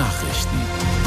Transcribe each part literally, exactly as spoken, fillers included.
Nachrichten.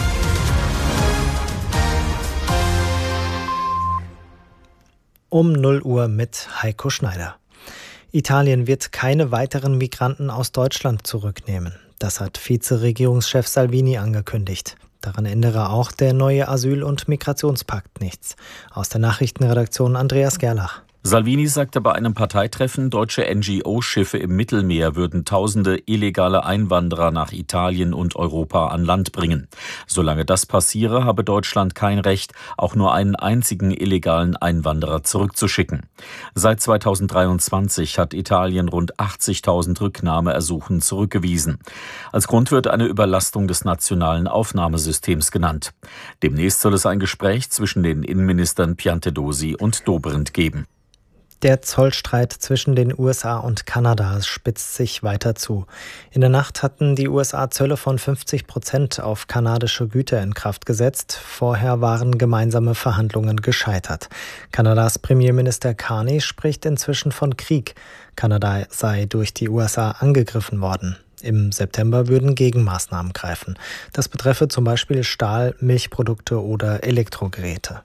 Um null Uhr mit Heiko Schneider. Italien wird keine weiteren Migranten aus Deutschland zurücknehmen. Das hat Vizeregierungschef Salvini angekündigt. Daran ändere auch der neue Asyl- und Migrationspakt nichts. Aus der Nachrichtenredaktion Andreas Gerlach. Salvini sagte bei einem Parteitreffen, deutsche N G O-Schiffe im Mittelmeer würden tausende illegale Einwanderer nach Italien und Europa an Land bringen. Solange das passiere, habe Deutschland kein Recht, auch nur einen einzigen illegalen Einwanderer zurückzuschicken. Seit zweitausenddreiundzwanzig hat Italien rund achtzigtausend Rücknahmeersuchen zurückgewiesen. Als Grund wird eine Überlastung des nationalen Aufnahmesystems genannt. Demnächst soll es ein Gespräch zwischen den Innenministern Piantedosi und Dobrindt geben. Der Zollstreit zwischen den U S A und Kanada spitzt sich weiter zu. In der Nacht hatten die U S A Zölle von fünfzig Prozent auf kanadische Güter in Kraft gesetzt. Vorher waren gemeinsame Verhandlungen gescheitert. Kanadas Premierminister Carney spricht inzwischen von Krieg. Kanada sei durch die U S A angegriffen worden. Im September würden Gegenmaßnahmen greifen. Das betreffe zum Beispiel Stahl, Milchprodukte oder Elektrogeräte.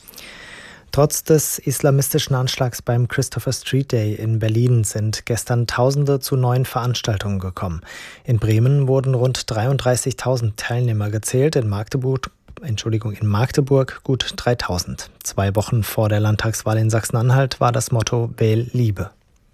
Trotz des islamistischen Anschlags beim Christopher Street Day in Berlin sind gestern Tausende zu neuen Veranstaltungen gekommen. In Bremen wurden rund dreiunddreißigtausend Teilnehmer gezählt, in Magdeburg, Entschuldigung, in Magdeburg gut dreitausend. Zwei Wochen vor der Landtagswahl in Sachsen-Anhalt war das Motto Wähl Liebe.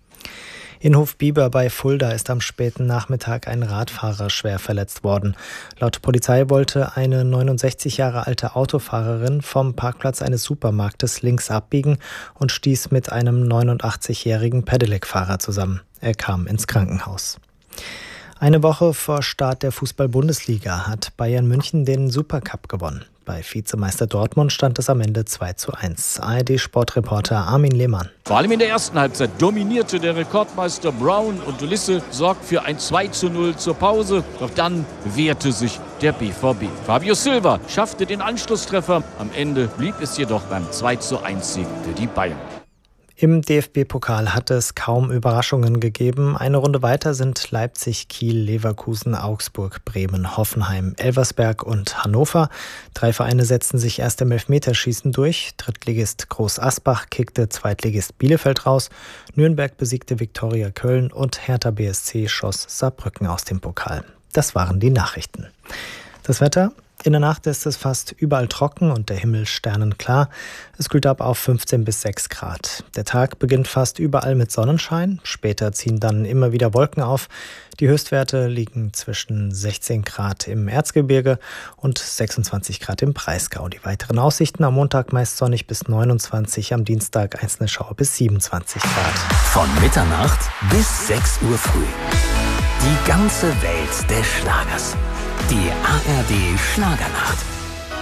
In Hofbieber bei Fulda ist am späten Nachmittag ein Radfahrer schwer verletzt worden. Laut Polizei wollte eine neunundsechzig Jahre alte Autofahrerin vom Parkplatz eines Supermarktes links abbiegen und stieß mit einem neunundachtzigjährigen Pedelec-Fahrer zusammen. Er kam ins Krankenhaus. Eine Woche vor Start der Fußball-Bundesliga hat Bayern München den Supercup gewonnen. Bei Vizemeister Dortmund stand es am Ende zwei zu eins. A R D-Sportreporter Armin Lehmann. Vor allem in der ersten Halbzeit dominierte der Rekordmeister Brown und Ulisse sorgt für ein zwei zu null zur Pause. Doch dann wehrte sich der B V B. Fabio Silva schaffte den Anschlusstreffer. Am Ende blieb es jedoch beim zwei zu eins Sieg für die Bayern. Im D F B-Pokal hat es kaum Überraschungen gegeben. Eine Runde weiter sind Leipzig, Kiel, Leverkusen, Augsburg, Bremen, Hoffenheim, Elversberg und Hannover. Drei Vereine setzten sich erst im Elfmeterschießen durch. Drittligist Groß Asbach kickte Zweitligist Bielefeld raus. Nürnberg besiegte Viktoria Köln und Hertha B S C schoss Saarbrücken aus dem Pokal. Das waren die Nachrichten. Das Wetter? In der Nacht ist es fast überall trocken und der Himmel sternenklar. Es kühlt ab auf fünfzehn bis sechs Grad. Der Tag beginnt fast überall mit Sonnenschein. Später ziehen dann immer wieder Wolken auf. Die Höchstwerte liegen zwischen sechzehn Grad im Erzgebirge und sechsundzwanzig Grad im Breisgau. Die weiteren Aussichten: am Montag meist sonnig bis neunundzwanzig, am Dienstag einzelne Schauer bis siebenundzwanzig Grad. Von Mitternacht bis sechs Uhr früh. Die ganze Welt des Schlagers. Die A R D Schlagernacht.